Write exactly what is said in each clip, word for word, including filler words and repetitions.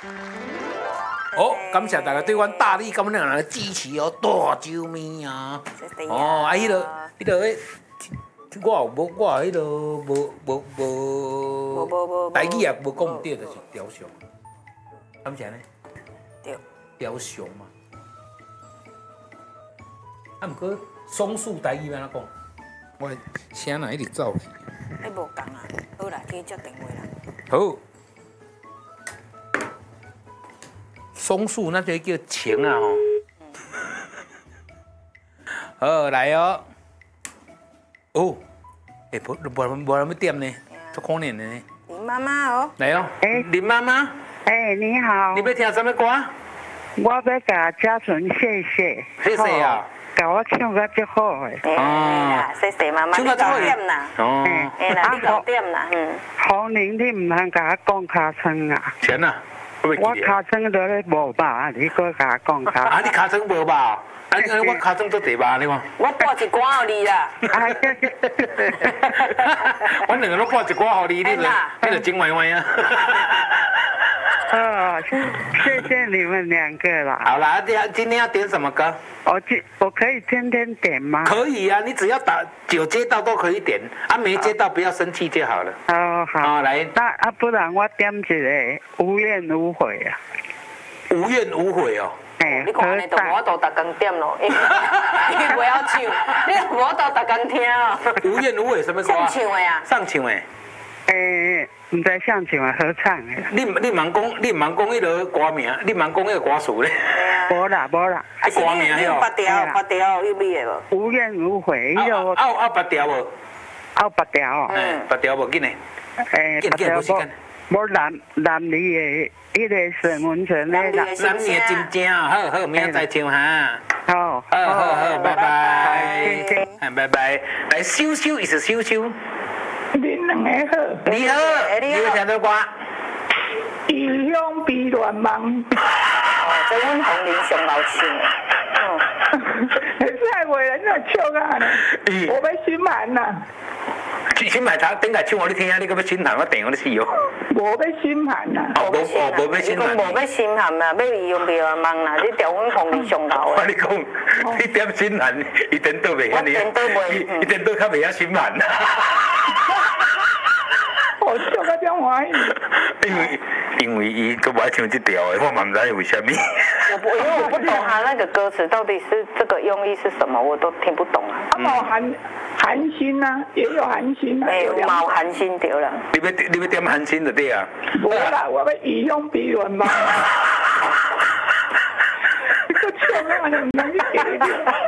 哦，感谢大家对阮大力感恩人的支持哦，大酒面啊！哦，啊，迄个、迄个，我有无，我有迄个无无无，台语也无讲对，就是雕像。感谢呢？ 对。 雕像嘛。啊，毋过松树台语安怎讲？我声哪一直走去？ 你无讲啊？好啦，去接电话啦。 好。松树那就叫情啊吼。好，来哦。哦，哎，不不不那么点呢，足可怜的呢。 林妈妈哦。 来哦。哎，林妈妈。 哎，你好。 你要听什么歌？ 我要甲嘉纯谢谢。 谢谢啊。 甲我唱个足好诶。 哦。谢谢妈妈，你搞点啦。 哦。 哎啦，你搞点啦，嗯。 红玲，你唔通甲我讲卡声啊？ 钱啊？ 我卡声都咧无吧，你搁甲我讲卡。 啊，你卡声无吧？啊，我卡声做第吧，你看。 我播一歌互你啦。 我两个都播一歌互你，你就你就真歪歪啊。 哦，谢谢你们两个啦。 好啦，今今天要点什么歌？ 我今我可以天天点吗？ 可以啊，你只要打有接到都可以点，啊没接到不要生气就好了。 哦好。 啊来， 那啊不然我点一个无怨无悔啊。 无怨无悔哦。 哎，你看你都无都逐工点咯，你不要唱，你无都逐工听哦。 无怨无悔什么歌？ 上唱的啊。 上唱的。 诶，唔知上唱啊，合唱的。 你你忙讲，你忙讲迄个歌名，你忙讲迄个歌词咧。 无啦无啦。 啊歌名有八条，八条有咩无？ 无怨无悔， 迄个。啊啊八条无？ 啊八条哦。 嗯，八条无紧嘞。 诶，八条无。无男男女的，迄个沈文成咧。 男女的真正，好好，明仔再唱哈。 好， 好好好，拜拜。 谢谢。 嗯，拜拜。来，羞羞也是羞羞。 你两个好。 你好，你要听到歌？ 异乡悲恋梦。 哦，这阮红林上老唱的。 嗯。再为人家唱啊呢，我要心寒呐。 心寒，他顶下唱我你听，你搁要心寒，我电我你死哦。 无要心寒呐。 哦，无哦，无要心寒。 无要心寒啦，要伊用别梦啦，你调阮红林上老的。 我你讲，你点心寒，伊颠倒袂遐尼。 颠倒袂。 伊颠倒较袂遐心寒。 我唱个真欢喜。 因为因为伊都不爱唱这条的，我嘛唔知为什么。 我不，因为我不懂他那个歌词到底是这个用意是什么，我都听不懂啊。 啊，冇寒寒心呐，也有寒心啊。 没有冇寒心对了。 你要你要点寒心就对啊。 无啦，我要异乡悲恋梦。你个唱啊，你唔能去给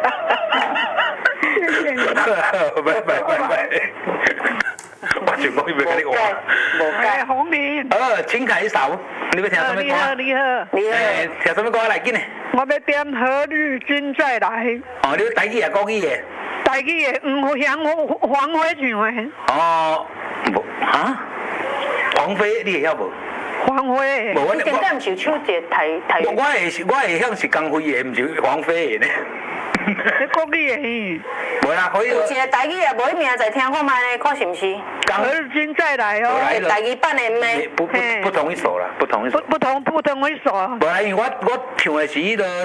谢谢你。 拜拜拜拜。我全讲要跟你話。 無解，紅蓮。 好，請舉手。你要聽什麼歌？ 你好，你好。 你好。 誒，聽什麼歌嚟？緊嚟。 我要點何日君再來。 哦，你要台語也國語嘅？ 台語嘅，唔響黃飛唱嘅。 哦，無嚇？黃飛你會曉無？ 黃飛。 無，你點解唔是唱一個台台語？ 我我會我會響是江輝嘅，唔是黃飛嘅呢。 你國語嘅。 無啦，可以。 有一個台語也無，明仔聽看賣咧，看是唔是？ 何日君再來哦。 台語版的咩？ 不不不同一首啦，不同一首。 不不同不同一首。 無啦，因為我我唱的是迄個。